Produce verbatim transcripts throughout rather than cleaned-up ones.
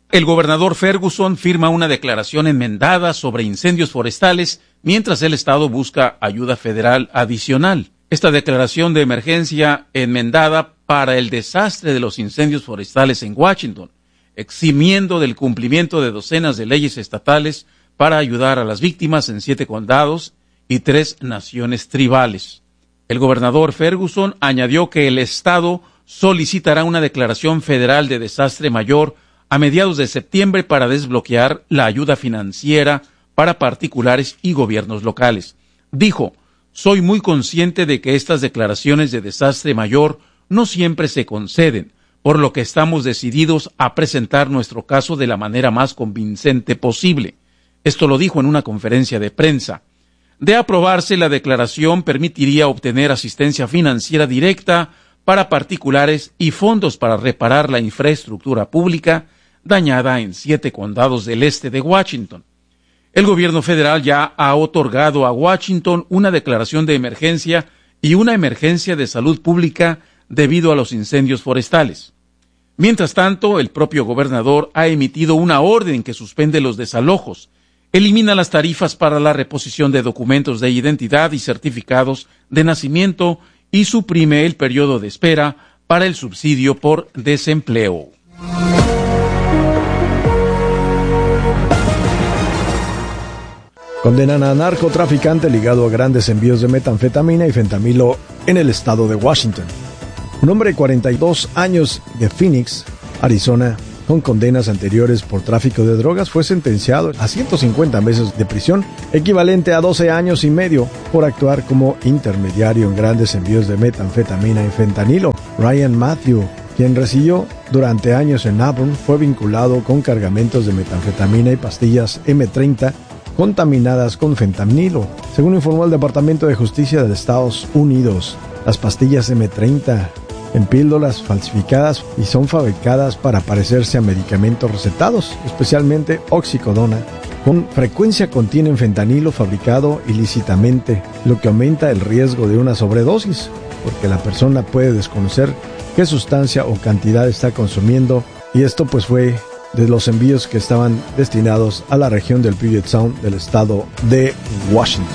El gobernador Ferguson firma una declaración enmendada sobre incendios forestales mientras el estado busca ayuda federal adicional. Esta declaración de emergencia enmendada para el desastre de los incendios forestales en Washington, eximiendo del cumplimiento de docenas de leyes estatales para ayudar a las víctimas en siete condados y tres naciones tribales. El gobernador Ferguson añadió que el estado solicitará una declaración federal de desastre mayor a mediados de septiembre para desbloquear la ayuda financiera para particulares y gobiernos locales. Dijo, soy muy consciente de que estas declaraciones de desastre mayor no siempre se conceden, por lo que estamos decididos a presentar nuestro caso de la manera más convincente posible. Esto lo dijo en una conferencia de prensa. De aprobarse, la declaración permitiría obtener asistencia financiera directa para particulares y fondos para reparar la infraestructura pública dañada en siete condados del este de Washington. El gobierno federal ya ha otorgado a Washington una declaración de emergencia y una emergencia de salud pública debido a los incendios forestales. Mientras tanto, el propio gobernador ha emitido una orden que suspende los desalojos, elimina las tarifas para la reposición de documentos de identidad y certificados de nacimiento y suprime el periodo de espera para el subsidio por desempleo. Condenan a narcotraficante ligado a grandes envíos de metanfetamina y fentanilo en el estado de Washington. Un hombre de cuarenta y dos años de Phoenix, Arizona, con condenas anteriores por tráfico de drogas, fue sentenciado a ciento cincuenta meses de prisión, equivalente a doce años y medio, por actuar como intermediario en grandes envíos de metanfetamina y fentanilo. Ryan Matthew, quien residió durante años en Auburn, fue vinculado con cargamentos de metanfetamina y pastillas eme treinta contaminadas con fentanilo, según informó el Departamento de Justicia de Estados Unidos. Las pastillas eme treinta en píldoras falsificadas y son fabricadas para parecerse a medicamentos recetados, especialmente oxicodona. Con frecuencia contienen fentanilo fabricado ilícitamente, lo que aumenta el riesgo de una sobredosis, porque la persona puede desconocer qué sustancia o cantidad está consumiendo, y esto pues fue de los envíos que estaban destinados a la región del Puget Sound del estado de Washington.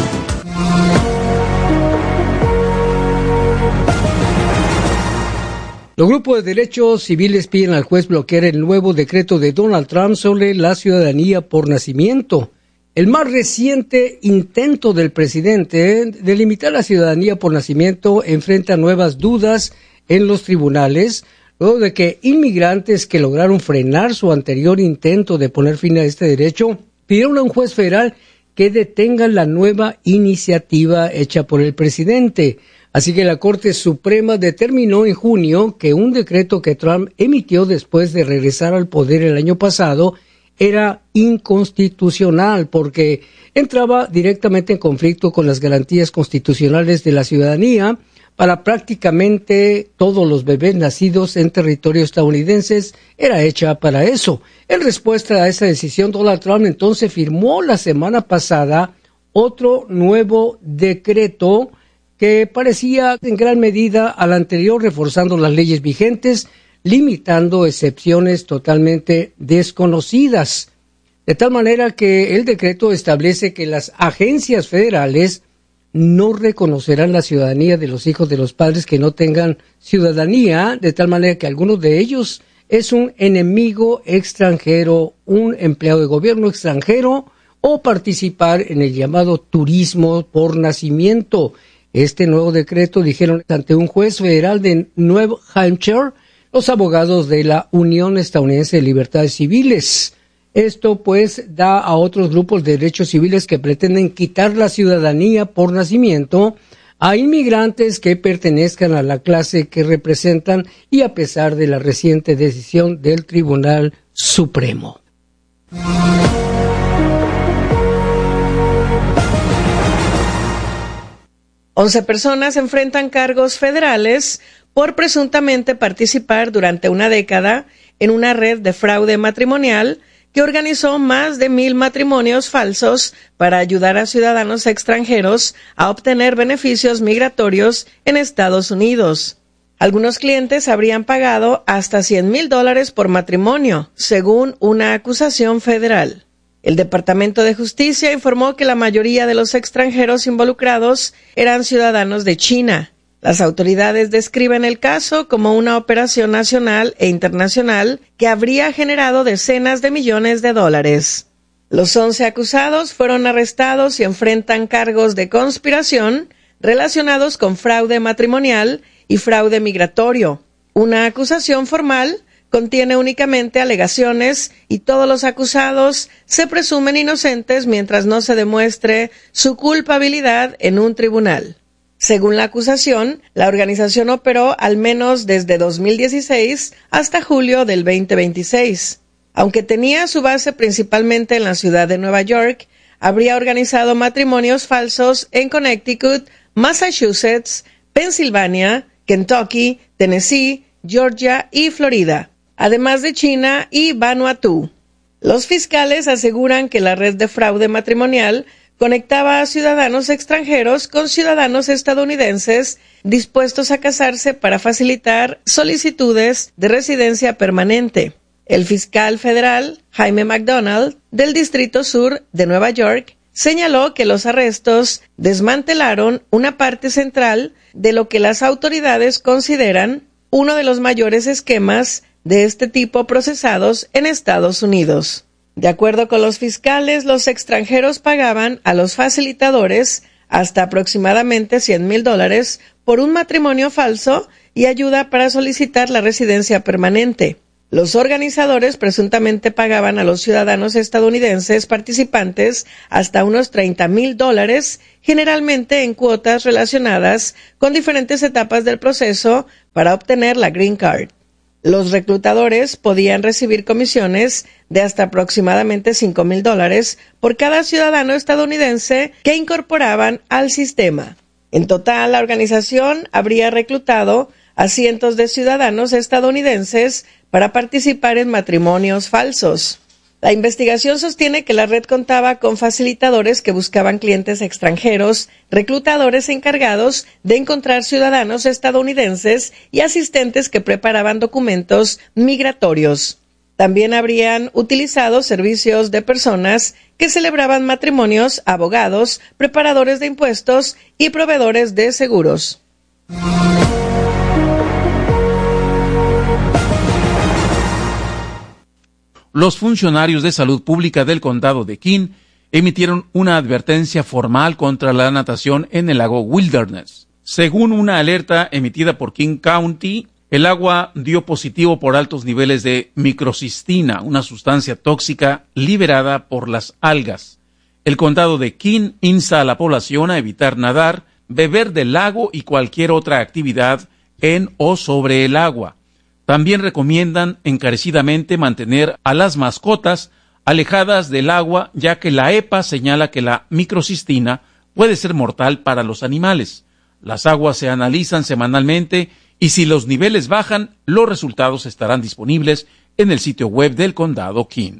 Los grupos de derechos civiles piden al juez bloquear el nuevo decreto de Donald Trump sobre la ciudadanía por nacimiento. El más reciente intento del presidente de limitar la ciudadanía por nacimiento enfrenta nuevas dudas en los tribunales, luego de que inmigrantes que lograron frenar su anterior intento de poner fin a este derecho pidieron a un juez federal que detenga la nueva iniciativa hecha por el presidente. Así que la Corte Suprema determinó en junio que un decreto que Trump emitió después de regresar al poder el año pasado era inconstitucional porque entraba directamente en conflicto con las garantías constitucionales de la ciudadanía para prácticamente todos los bebés nacidos en territorio estadounidenses. Era hecha para eso. En respuesta a esa decisión, Donald Trump entonces firmó la semana pasada otro nuevo decreto que parecía en gran medida al anterior, reforzando las leyes vigentes, limitando excepciones totalmente desconocidas. De tal manera que el decreto establece que las agencias federales no reconocerán la ciudadanía de los hijos de los padres que no tengan ciudadanía, de tal manera que algunos de ellos es un enemigo extranjero, un empleado de gobierno extranjero, o participar en el llamado turismo por nacimiento. Este nuevo decreto, dijeron ante un juez federal de New Hampshire, los abogados de la Unión Estadounidense de Libertades Civiles. Esto pues da a otros grupos de derechos civiles que pretenden quitar la ciudadanía por nacimiento a inmigrantes que pertenezcan a la clase que representan, y a pesar de la reciente decisión del Tribunal Supremo. Once personas enfrentan cargos federales por presuntamente participar durante una década en una red de fraude matrimonial que organizó más de mil matrimonios falsos para ayudar a ciudadanos extranjeros a obtener beneficios migratorios en Estados Unidos. Algunos clientes habrían pagado hasta cien mil dólares por matrimonio, según una acusación federal. El Departamento de Justicia informó que la mayoría de los extranjeros involucrados eran ciudadanos de China. Las autoridades describen el caso como una operación nacional e internacional que habría generado decenas de millones de dólares. Los once acusados fueron arrestados y enfrentan cargos de conspiración relacionados con fraude matrimonial y fraude migratorio. Una acusación formal contiene únicamente alegaciones y todos los acusados se presumen inocentes mientras no se demuestre su culpabilidad en un tribunal. Según la acusación, la organización operó al menos desde dos mil dieciséis hasta julio del veinte veintiséis. Aunque tenía su base principalmente en la ciudad de Nueva York, habría organizado matrimonios falsos en Connecticut, Massachusetts, Pensilvania, Kentucky, Tennessee, Georgia y Florida, además de China y Vanuatu. Los fiscales aseguran que la red de fraude matrimonial conectaba a ciudadanos extranjeros con ciudadanos estadounidenses dispuestos a casarse para facilitar solicitudes de residencia permanente. El fiscal federal, Jaime McDonald, del Distrito Sur de Nueva York, señaló que los arrestos desmantelaron una parte central de lo que las autoridades consideran uno de los mayores esquemas de este tipo procesados en Estados Unidos. De acuerdo con los fiscales, los extranjeros pagaban a los facilitadores hasta aproximadamente cien mil dólares por un matrimonio falso y ayuda para solicitar la residencia permanente. Los organizadores presuntamente pagaban a los ciudadanos estadounidenses participantes hasta unos treinta mil dólares, generalmente en cuotas relacionadas con diferentes etapas del proceso para obtener la Green Card. Los reclutadores podían recibir comisiones de hasta aproximadamente cinco mil dólares por cada ciudadano estadounidense que incorporaban al sistema. En total, la organización habría reclutado a cientos de ciudadanos estadounidenses para participar en matrimonios falsos. La investigación sostiene que la red contaba con facilitadores que buscaban clientes extranjeros, reclutadores encargados de encontrar ciudadanos estadounidenses y asistentes que preparaban documentos migratorios. También habrían utilizado servicios de personas que celebraban matrimonios, abogados, preparadores de impuestos y proveedores de seguros. Los funcionarios de salud pública del condado de King emitieron una advertencia formal contra la natación en el lago Wilderness. Según una alerta emitida por King County, el agua dio positivo por altos niveles de microcistina, una sustancia tóxica liberada por las algas. El condado de King insta a la población a evitar nadar, beber del lago y cualquier otra actividad en o sobre el agua. También recomiendan encarecidamente mantener a las mascotas alejadas del agua, ya que la E P A señala que la microcistina puede ser mortal para los animales. Las aguas se analizan semanalmente y si los niveles bajan, los resultados estarán disponibles en el sitio web del condado King.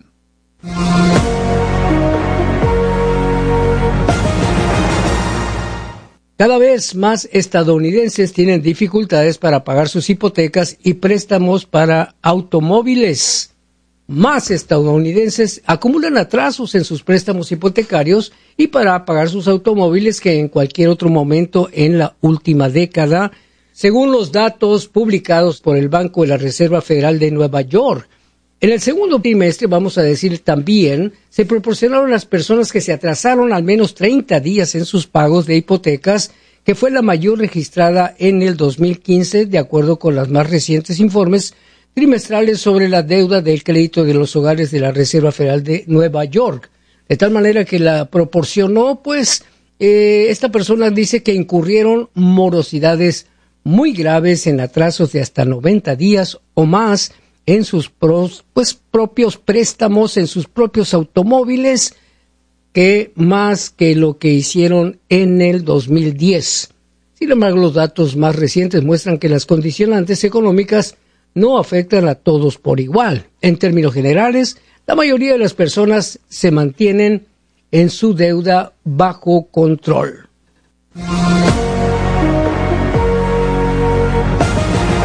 Cada vez más estadounidenses tienen dificultades para pagar sus hipotecas y préstamos para automóviles. Más estadounidenses acumulan atrasos en sus préstamos hipotecarios y para pagar sus automóviles que en cualquier otro momento en la última década, según los datos publicados por el Banco de la Reserva Federal de Nueva York. En el segundo trimestre, vamos a decir también, se proporcionaron a las personas que se atrasaron al menos treinta días en sus pagos de hipotecas, que fue la mayor registrada en el dos mil quince, de acuerdo con los más recientes informes trimestrales sobre la deuda del crédito de los hogares de la Reserva Federal de Nueva York. De tal manera que la proporcionó, pues, eh, esta persona dice que incurrieron morosidades muy graves en atrasos de hasta noventa días o más en sus pros, pues, propios préstamos, en sus propios automóviles, que más que lo que hicieron en el dos mil diez. Sin embargo, los datos más recientes muestran que las condicionantes económicas no afectan a todos por igual. En términos generales, la mayoría de las personas se mantienen en su deuda bajo control.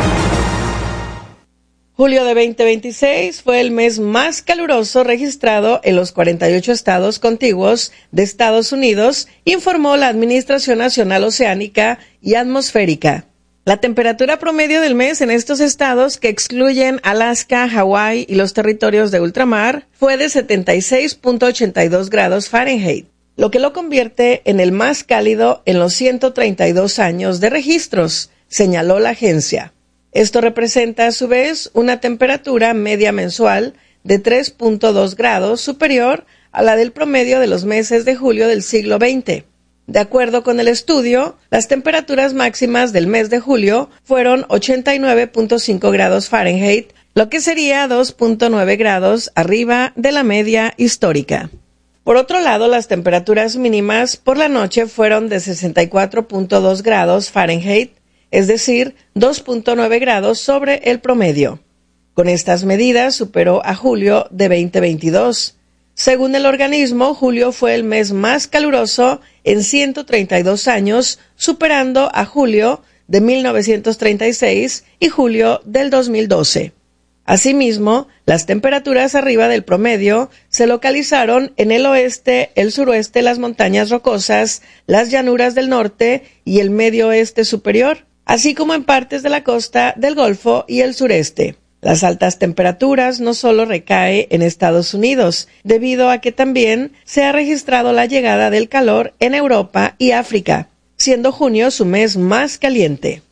Julio de veinte veintiséis fue el mes más caluroso registrado en los cuarenta y ocho estados contiguos de Estados Unidos, informó la Administración Nacional Oceánica y Atmosférica. La temperatura promedio del mes en estos estados, que excluyen Alaska, Hawái y los territorios de ultramar, fue de setenta y seis punto ochenta y dos grados Fahrenheit, lo que lo convierte en el más cálido en los ciento treinta y dos años de registros, señaló la agencia. Esto representa, a su vez, una temperatura media mensual de tres punto dos grados superior a la del promedio de los meses de julio del siglo veinte. De acuerdo con el estudio, las temperaturas máximas del mes de julio fueron ochenta y nueve punto cinco grados Fahrenheit, lo que sería dos punto nueve grados arriba de la media histórica. Por otro lado, las temperaturas mínimas por la noche fueron de sesenta y cuatro punto dos grados Fahrenheit, es decir, dos punto nueve grados sobre el promedio. Con estas medidas superó a julio de veinte veintidós. Según el organismo, julio fue el mes más caluroso en ciento treinta y dos años, superando a julio de mil novecientos treinta y seis y julio del dos mil doce. Asimismo, las temperaturas arriba del promedio se localizaron en el oeste, el suroeste, las montañas rocosas, las llanuras del norte y el medio oeste superior, así como en partes de la costa del Golfo y el sureste. Las altas temperaturas no solo recaen en Estados Unidos, debido a que también se ha registrado la llegada del calor en Europa y África, siendo junio su mes más caliente.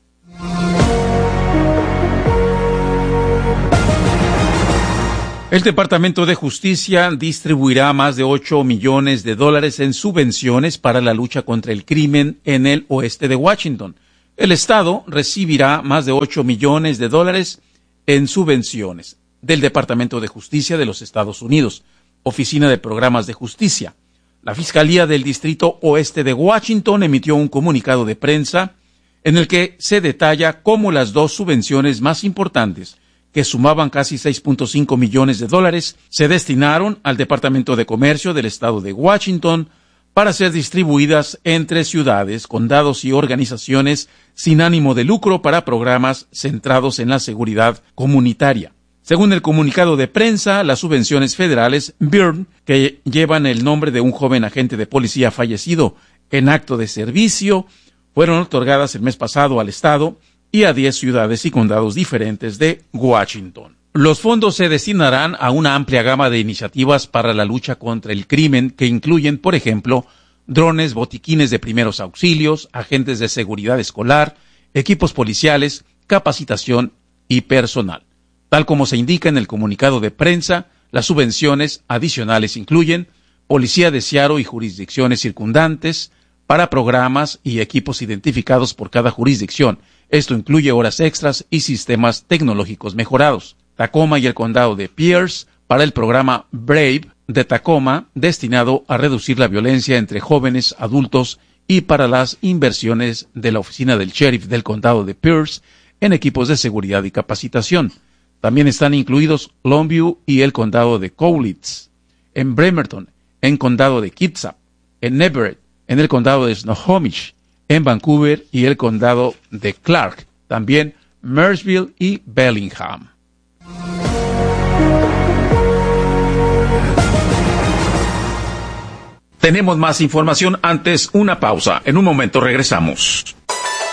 El Departamento de Justicia distribuirá más de ocho millones de dólares en subvenciones para la lucha contra el crimen en el oeste de Washington. El Estado recibirá más de ocho millones de dólares en subvenciones del Departamento de Justicia de los Estados Unidos, Oficina de Programas de Justicia. La Fiscalía del Distrito Oeste de Washington emitió un comunicado de prensa en el que se detalla cómo las dos subvenciones más importantes, que sumaban casi seis punto cinco millones de dólares, se destinaron al Departamento de Comercio del Estado de Washington para ser distribuidas entre ciudades, condados y organizaciones sin ánimo de lucro para programas centrados en la seguridad comunitaria. Según el comunicado de prensa, las subvenciones federales Byrne, que llevan el nombre de un joven agente de policía fallecido en acto de servicio, fueron otorgadas el mes pasado al Estado y a diez ciudades y condados diferentes de Washington. Los fondos se destinarán a una amplia gama de iniciativas para la lucha contra el crimen que incluyen, por ejemplo, drones, botiquines de primeros auxilios, agentes de seguridad escolar, equipos policiales, capacitación y personal. Tal como se indica en el comunicado de prensa, las subvenciones adicionales incluyen policía de Seattle y jurisdicciones circundantes para programas y equipos identificados por cada jurisdicción. Esto incluye horas extras y sistemas tecnológicos mejorados. Tacoma y el condado de Pierce para el programa Brave de Tacoma, destinado a reducir la violencia entre jóvenes, adultos, y para las inversiones de la oficina del sheriff del condado de Pierce en equipos de seguridad y capacitación. También están incluidos Longview y el condado de Cowlitz, en Bremerton, en condado de Kitsap, en Everett, en el condado de Snohomish, en Vancouver y el condado de Clark, también Marysville y Bellingham. Tenemos más información antes una pausa. En un momento regresamos.